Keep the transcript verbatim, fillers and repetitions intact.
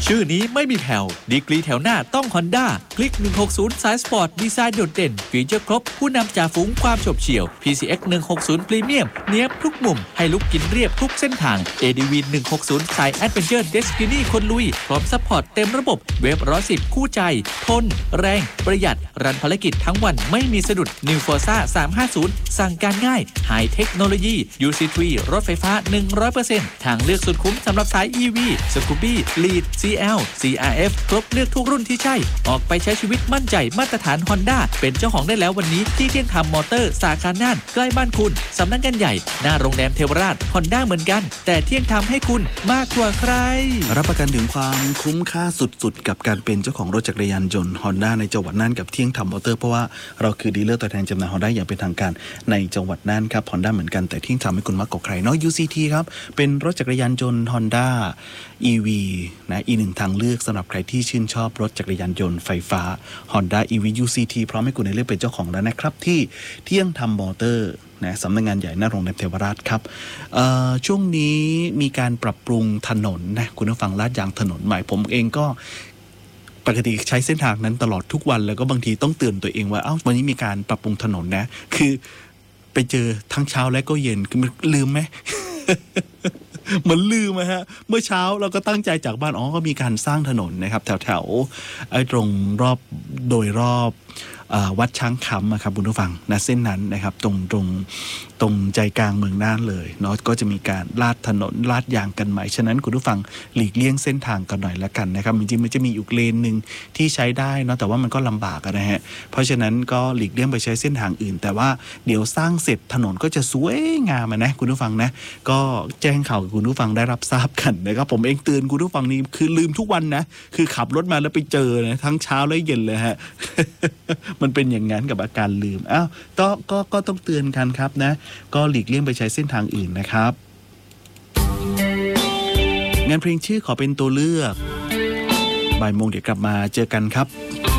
ชื่อนี้ไม่มีแผ่วดีกรีแถวหน้าต้อง Honda คลิกหนึ่งหกศูนย์สายสปอร์ตดีไซน์โดดเด่นฟีเจอร์ครบผู้นำจ่าฝูงความโฉบเฉี่ยว พี ซี เอ็กซ์ หนึ่งหกศูนย์ Premium เนียบทุกมุมให้ลุกกินเรียบทุกเส้นทาง เอ ดี วี หนึ่งหกศูนย์สาย Adventure Destiny คนลุยพร้อมซัพพอร์ตเต็มระบบเว็บหนึ่งร้อยสิบคู่ใจทนแรงประหยัดรันภารกิจทั้งวันไม่มีสะดุด New Forza สามห้าศูนย์สั่งการง่ายไฮเทคโนโลยี ยู ซี ทรี รถไฟฟ้า หนึ่งร้อยเปอร์เซ็นต์ ทางเลือกสุดคุ้มสำหรับสาย อี วี Scoopy Lead ซี แอล ซี อาร์ เอฟ ครบเลือกทุกรุ่นที่ใช่ออกไปใช้ชีวิตมั่นใจมาตรฐาน Honda เป็นเจ้าของได้แล้ววันนี้ที่เที่ยงธรรมมอเตอร์สาขาน่านใกล้บ้านคุณสำนักงานใหญ่หน้าโรงแรมเทวราช Honda เหมือนกันแต่เที่ยงธรรมให้คุณมากกว่าใครรับประกันถึงความคุ้มค่าสุดๆกับการเป็นเจ้าของรถจักรยานยนต์ Honda ในจังหวัดน่านกับเที่ยงธรรมมอเตอร์เพราะว่าเราคือดีลเลอร์ตัวแทนจำหน่าย Honda อย่างเป็นทางการในจังหวัดน่านครับ Honda เหมือนกันแต่เที่ยงธรรมให้คุณมากกว่าใครเนาะ ยู ซี ที ครับเป็นรถจักรยานยนต์ Honda อี วี นะอีกหนึ่งทางเลือกสำหรับใครที่ชื่นชอบรถจักรยานยนต์ไฟฟ้า Honda อี วี ยู ซี ที พร้อมให้คุณได้เลือกเป็นเจ้าของแล้วนะครับที่เที่ยงธรรมมอเตอร์นะสำนักงานใหญ่หน้าโรงแรมเทวราชครับช่วงนี้มีการปรับปรุงถนนนะคุณผู้ฟังลาดยางถนนใหม่ผมเองก็ปกติใช้เส้นทางนั้นตลอดทุกวันแล้วก็บางทีต้องเตือนตัวเองว่าเอ้าวันนี้มีการปรับปรุงถนนนะคือไปเจอทั้งเช้าและก็เย็นคือมันลืมไหม เหมือนลืมนะฮะเมื่อเช้าเราก็ตั้งใจจากบ้านอ๋อก็มีการสร้างถนนนะครับแถวแถวไอ้ตรงรอบโดยรอบวัดช้างคำนะครับคุณผู้ฟังนะเส้นนั้นนะครับตรงตรงตรงใจกลางเมืองน่านเลยเนาะก็จะมีการลาดถนนลาดยางกันใหม่ฉะนั้นคุณผู้ฟังหลีกเลี่ยงเส้นทางกันหน่อยละกันนะครับจริงๆมันจะมีอีกเลนนึงที่ใช้ได้เนาะแต่ว่ามันก็ลำบากนะฮะเพราะฉะนั้นก็หลีกเลี่ยงไปใช้เส้นทางอื่นแต่ว่าเดี๋ยวสร้างเสร็จถนนก็จะสวยงามนะคุณผู้ฟังนะก็แจ้งข่าวคุณผู้ฟังได้รับทราบกันนะครับผมเองเตือนคุณผู้ฟังนี่คือลืมทุกวันนะคือขับรถมาแล้วไปเจอนะทั้งเช้าและเย็นเลยฮะ มันเป็นอย่างนั้นกับอาการลืมอ้าวก็ก็ก็ต้องเตือนกันครับนะก็หลีกเลี่ยงไปใช้เส้นทางอื่นนะครับงานเพลงชื่อขอเป็นตัวเลือกบ่ายโมงเดี๋ยวกลับมาเจอกันครับ